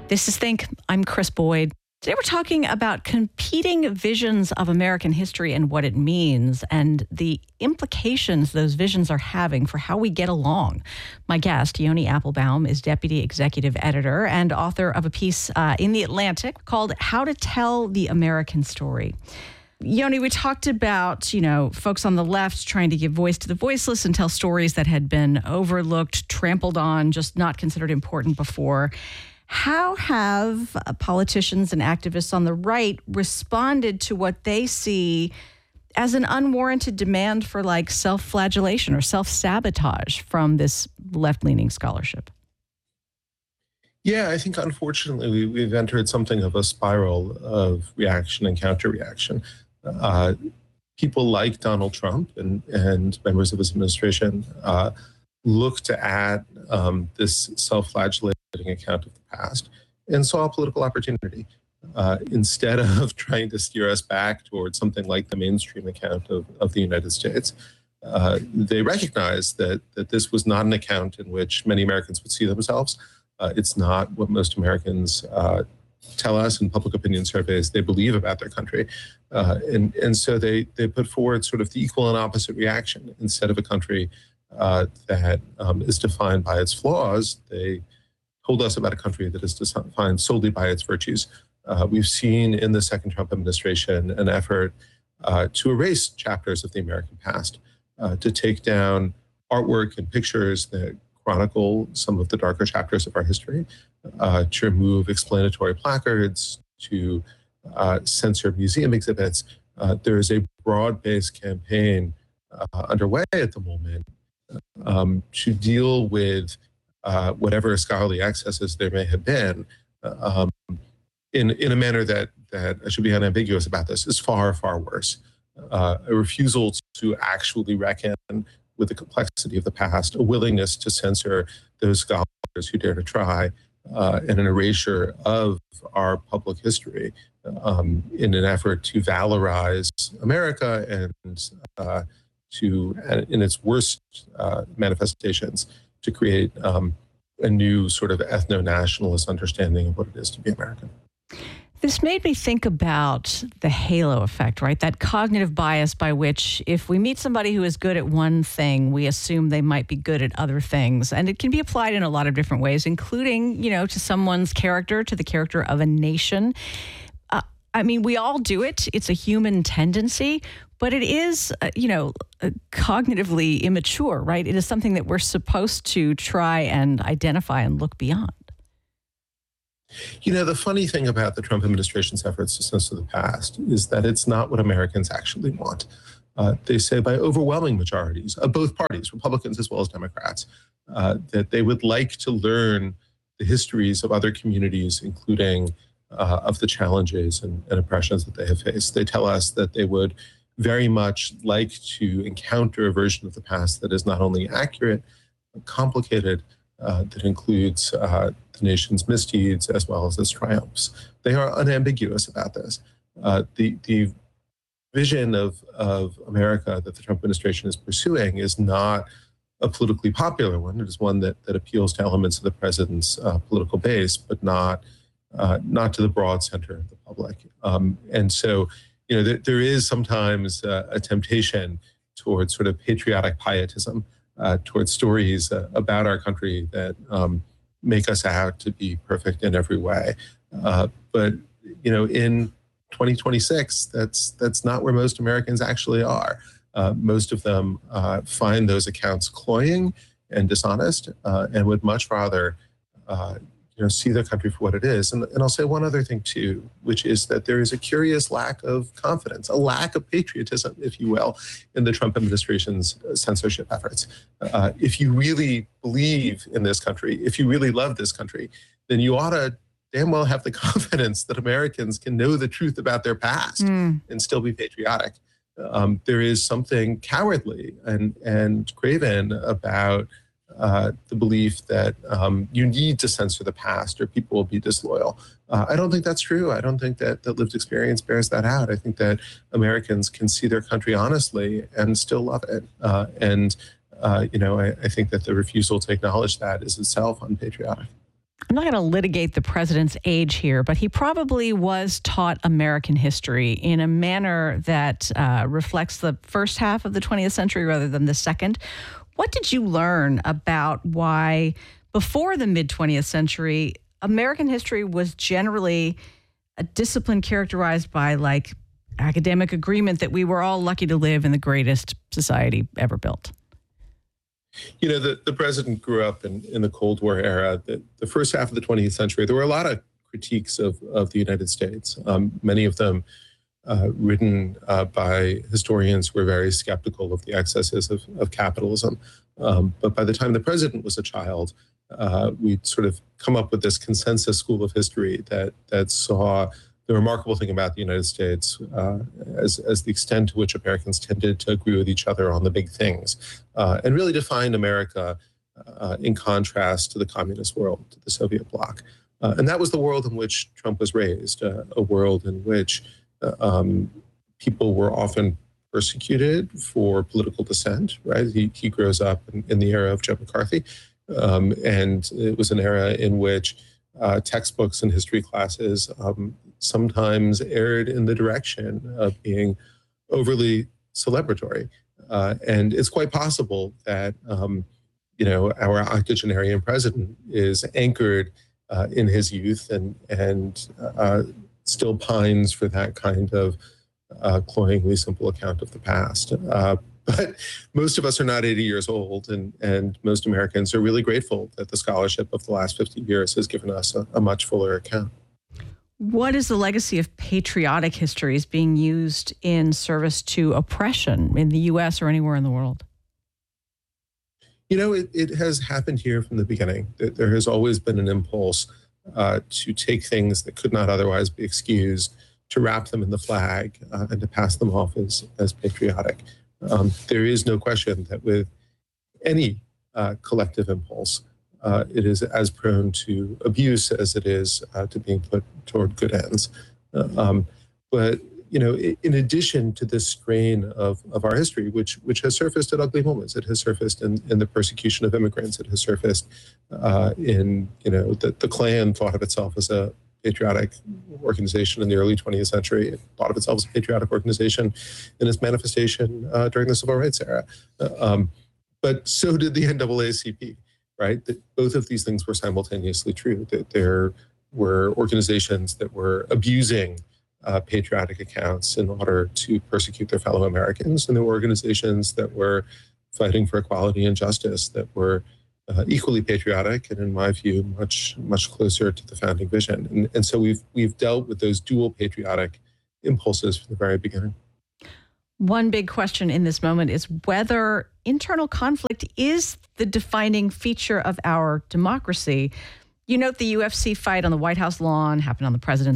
This is Think. I'm Chris Boyd. Today we're talking about competing visions of American history and what it means and the implications those visions are having for how we get along. My guest, Yoni Applebaum, is Deputy Executive Editor and author of a piece in The Atlantic called How to Tell the American Story. Yoni, we talked about, folks on the left trying to give voice to the voiceless and tell stories that had been overlooked, trampled on, just not considered important before. How have politicians and activists on the right responded to what they see as an unwarranted demand for self-flagellation or self-sabotage from this left-leaning scholarship? Yeah, I think unfortunately we've entered something of a spiral of reaction and counter-reaction. People like Donald Trump and members of his administration looked at this self-flagellating account of the past and saw a political opportunity. Instead of trying to steer us back towards something like the mainstream account of the United States, they recognized that this was not an account in which many Americans would see themselves. It's not what most Americans tell us in public opinion surveys they believe about their country. And so they put forward sort of the equal and opposite reaction. Instead of a country that is defined by its flaws, they told us about a country that is defined solely by its virtues. We've seen in the second Trump administration an effort to erase chapters of the American past, to take down artwork and pictures that chronicle some of the darker chapters of our history, to remove explanatory placards, to censor museum exhibits. There is a broad-based campaign underway at the moment to deal with whatever scholarly excesses there may have been in a manner that I should be unambiguous about this is far, far worse. A refusal to actually reckon with the complexity of the past, a willingness to censor those scholars who dare to try, and an erasure of our public history in an effort to valorize America and in its worst manifestations, to create a new sort of ethno-nationalist understanding of what it is to be American. This made me think about the halo effect, right? That cognitive bias by which if we meet somebody who is good at one thing, we assume they might be good at other things. And it can be applied in a lot of different ways, including, to someone's character, to the character of a nation. We all do it. It's a human tendency, but it is, cognitively immature, right? It is something that we're supposed to try and identify and look beyond. The funny thing about the Trump administration's efforts to censor the past is that it's not what Americans actually want. They say by overwhelming majorities of both parties, Republicans as well as Democrats, that they would like to learn the histories of other communities, including of the challenges and oppressions that they have faced. They tell us that they would very much like to encounter a version of the past that is not only accurate, but complicated, that includes the nation's misdeeds as well as its triumphs. They are unambiguous about this. The vision of America that the Trump administration is pursuing is not a politically popular one. It is one that appeals to elements of the president's political base, but not to the broad center of the public. And so, there is sometimes a temptation towards sort of patriotic pietism, towards stories about our country that make us out to be perfect in every way. But in 2026, that's not where most Americans actually are. Most of them find those accounts cloying and dishonest, and would much rather see their country for what it is. And I'll say one other thing too, which is that there is a curious lack of confidence, a lack of patriotism, if you will, in the Trump administration's censorship efforts. If you really believe in this country, if you really love this country, then you ought to damn well have the confidence that Americans can know the truth about their past and still be patriotic. There is something cowardly and craven about the belief that you need to censor the past or people will be disloyal. I don't think that's true. I don't think that lived experience bears that out. I think that Americans can see their country honestly and still love it. I think that the refusal to acknowledge that is itself unpatriotic. I'm not going to litigate the president's age here, but he probably was taught American history in a manner that reflects the first half of the 20th century rather than the second. What did you learn about why, before the mid-20th century, American history was generally a discipline characterized by like academic agreement that we were all lucky to live in the greatest society ever built? You know, the president grew up in the Cold War era. The first half of the 20th century, there were a lot of critiques of the United States, many of them written by historians who were very skeptical of the excesses of capitalism. But by the time the president was a child, we'd sort of come up with this consensus school of history that saw the remarkable thing about the United States as the extent to which Americans tended to agree with each other on the big things, and really defined America in contrast to the communist world, to the Soviet bloc. And that was the world in which Trump was raised, a world in which people were often persecuted for political dissent, right? He grows up in the era of Joe McCarthy, and it was an era in which textbooks and history classes sometimes erred in the direction of being overly celebratory. And it's quite possible that, our octogenarian president is anchored in his youth and still pines for that kind of cloyingly simple account of the past. But most of us are not 80 years old, and most Americans are really grateful that the scholarship of the last 50 years has given us a much fuller account. What is the legacy of patriotic histories being used in service to oppression in the U.S. or anywhere in the world? You know, it has happened here from the beginning. There has always been an impulse to take things that could not otherwise be excused, to wrap them in the flag, and to pass them off as patriotic. There is no question that with any collective impulse, it is as prone to abuse as it is to being put toward good ends. But, in addition to this strain of our history, which has surfaced at ugly moments, it has surfaced in the persecution of immigrants, it has surfaced the Klan thought of itself as a patriotic organization in the early 20th century. It thought of itself as a patriotic organization in its manifestation during the Civil Rights era. But so did the NAACP, right? That both of these things were simultaneously true, that there were organizations that were abusing patriotic accounts in order to persecute their fellow Americans, and there were organizations that were fighting for equality and justice that were equally patriotic and, in my view, much closer to the founding vision. And so we've dealt with those dual patriotic impulses from the very beginning. One big question in this moment is whether internal conflict is the defining feature of our democracy. You note the UFC fight on the White House lawn happened on the president's